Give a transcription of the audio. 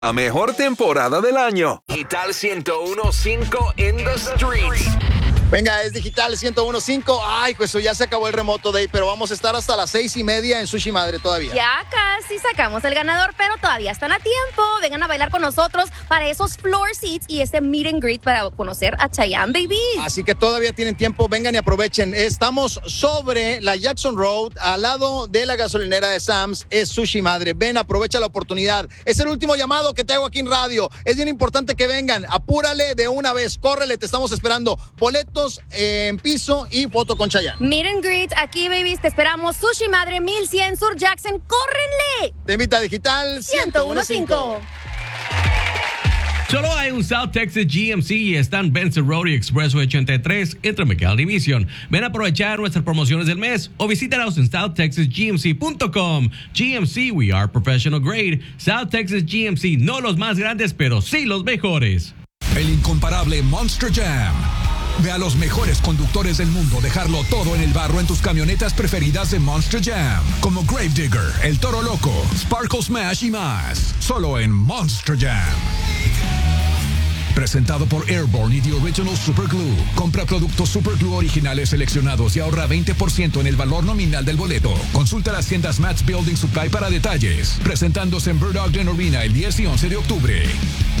La mejor temporada del año. Digital 101.5 in the streets. Venga, es Digital 101.5. Ay, pues ya se acabó el remoto day, pero vamos a estar hasta las 6:30 en Sushi Madre todavía. Ya casi sacamos el ganador, pero todavía están a tiempo. Vengan a bailar con nosotros para esos floor seats y este meet and greet para conocer a Chayanne Baby. Así que todavía tienen tiempo, vengan y aprovechen. Estamos sobre la Jackson Road, al lado de la gasolinera de Sam's, es Sushi Madre. Ven, aprovecha la oportunidad. Es el último llamado que te hago aquí en radio. Es bien importante que vengan. Apúrale de una vez, córrele, te estamos esperando. Boletos en piso y foto con Chayanne. Meet and greet aquí, babies, te esperamos. Sushi Madre 1100 Sur Jackson, ¡córrenle! Te invita a Digital 101.5. Solo hay un South Texas GMC y están Benson Road y Expressway 83 entre McAllen y Mission. Ven a aprovechar nuestras promociones del mes o visítanos en southtexasgmc.com. GMC, we are professional grade. South Texas GMC, no los más grandes, pero sí los mejores. El incomparable Monster Jam. Ve a los mejores conductores del mundo dejarlo todo en el barro en tus camionetas preferidas de Monster Jam, como Gravedigger, El Toro Loco, Sparkle Smash y más. Solo en Monster Jam. Presentado por Airborne y The Original Super Glue. Compra productos Super Glue originales seleccionados y ahorra 20% en el valor nominal del boleto. Consulta las tiendas Matt's Building Supply para detalles. Presentándose en Bird Ogden Arena el 10 y 11 de octubre.